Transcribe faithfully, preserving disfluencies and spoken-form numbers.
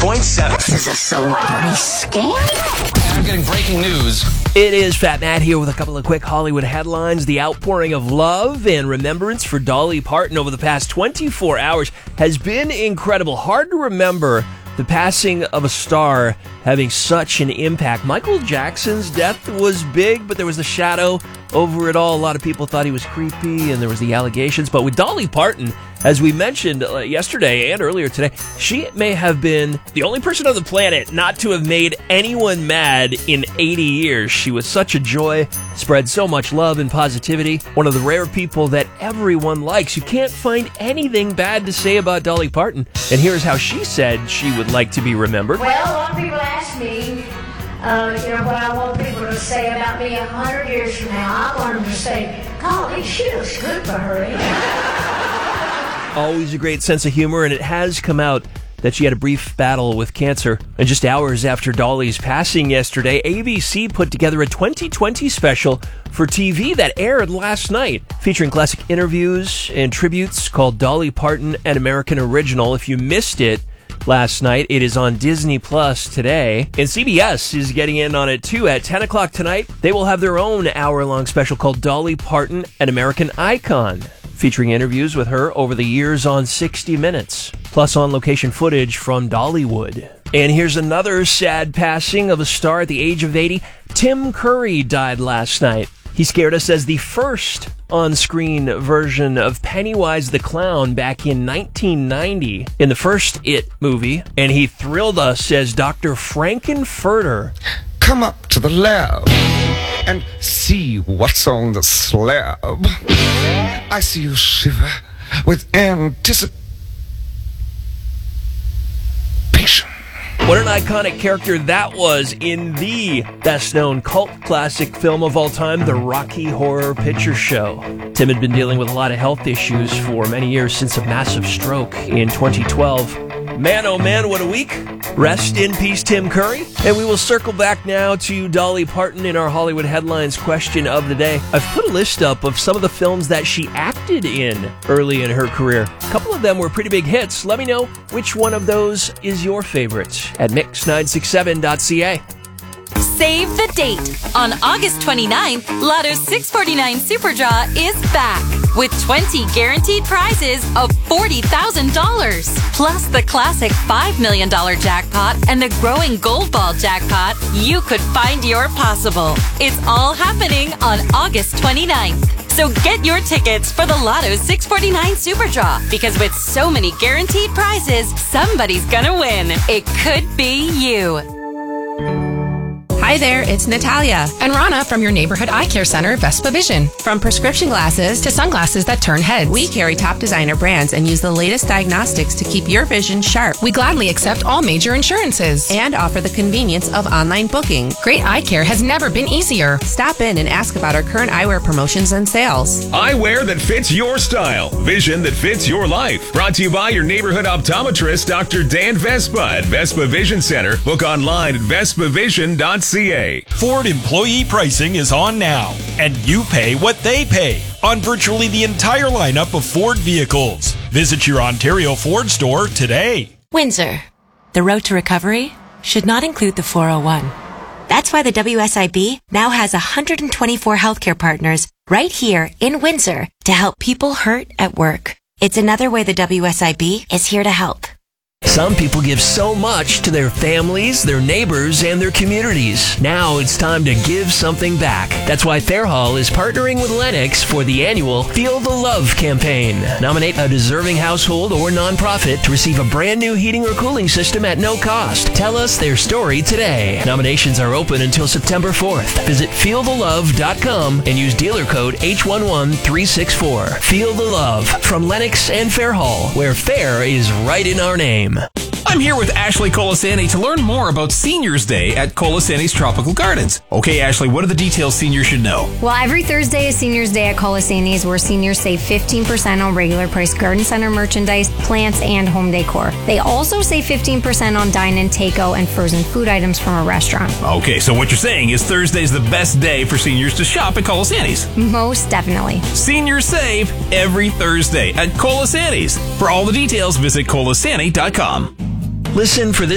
point seven. This is a celebrity scam? I'm getting breaking news. It is Fat Matt here with a couple of quick Hollywood headlines. The outpouring of love and remembrance for Dolly Parton over the past twenty-four hours has been incredible. Hard to remember the passing of a star having such an impact. Michael Jackson's death was big, but there was the shadow over it all. A lot of people thought he was creepy, and there was the allegations. But with Dolly Parton, as we mentioned uh, yesterday and earlier today, she may have been the only person on the planet not to have made anyone mad in eighty years. She was such a joy, spread so much love and positivity. One of the rare people that everyone likes. You can't find anything bad to say about Dolly Parton. And here's how she said she would like to be remembered. Well, a lot of people ask me, uh, you know, what I want people to say about me a hundred years from now. I want them to say, golly, she looks good for her age. Always a great sense of humor, and it has come out that she had a brief battle with cancer. And just hours after Dolly's passing yesterday, A B C put together a twenty twenty special for T V that aired last night, featuring classic interviews and tributes called Dolly Parton, an American Original. If you missed it last night, it is on Disney Plus today. And C B S is getting in on it too. At ten o'clock tonight, they will have their own hour-long special called Dolly Parton, an American Icon, featuring interviews with her over the years on sixty minutes, plus on-location footage from Dollywood. And here's another sad passing of a star at the age of eighty. Tim Curry died last night. He scared us as the first on-screen version of Pennywise the Clown back in nineteen ninety in the first It movie, and he thrilled us as Doctor Frankenfurter. Come up to the lab and see what's on the slab. I see you shiver with anticipation. What an iconic character that was in the best-known cult classic film of all time, The Rocky Horror Picture Show. Tim had been dealing with a lot of health issues for many years since a massive stroke in twenty twelve. Man, oh man, what a week. Rest in peace, Tim Curry. And we will circle back now to Dolly Parton in our Hollywood Headlines question of the day. I've put a list up of some of the films that she acted in early in her career. A couple of them were pretty big hits. Let me know which one of those is your favorite at mix nine six seven dot c a. Save the date. On August twenty-ninth, Lotto's six forty-nine Super Draw is back with twenty guaranteed prizes of forty thousand dollars. Plus the classic five million dollars jackpot and the growing Gold Ball jackpot. You could find your possible. It's all happening on August twenty-ninth. So get your tickets for the Lotto's six forty-nine Super Draw, because with so many guaranteed prizes, somebody's gonna win. It could be you. Hi there, it's Natalia and Rana from your neighborhood eye care center, Vespa Vision. From prescription glasses to sunglasses that turn heads, we carry top designer brands and use the latest diagnostics to keep your vision sharp. We gladly accept all major insurances and offer the convenience of online booking. Great eye care has never been easier. Stop in and ask about our current eyewear promotions and sales. Eyewear that fits your style. Vision that fits your life. Brought to you by your neighborhood optometrist, Doctor Dan Vespa at Vespa Vision Center. Book online at vespa vision dot c a. Ford employee pricing is on now, and you pay what they pay on virtually the entire lineup of Ford vehicles. Visit your Ontario Ford store today. Windsor. The road to recovery should not include the four oh one. That's why the W S I B now has one hundred twenty-four healthcare partners right here in Windsor to help people hurt at work. It's another way the W S I B is here to help. Some people give so much to their families, their neighbors, and their communities. Now it's time to give something back. That's why Fairhall is partnering with Lennox for the annual Feel the Love campaign. Nominate a deserving household or nonprofit to receive a brand new heating or cooling system at no cost. Tell us their story today. Nominations are open until September fourth. Visit feel the love dot com and use dealer code H one one three six four. Feel the Love from Lennox and Fairhall, where fair is right in our name. I'm here with Ashley Colasani to learn more about Seniors Day at Colasani's Tropical Gardens. Okay, Ashley, what are the details seniors should know? Well, every Thursday is Seniors Day at Colasani's, where seniors save fifteen percent on regular price garden center merchandise, plants, and home decor. They also save fifteen percent on dine-in, take-out, and frozen food items from a restaurant. Okay, so what you're saying is Thursday's the best day for seniors to shop at Colasani's. Most definitely. Seniors save every Thursday at Colasani's. For all the details, visit colasani dot com. Listen for this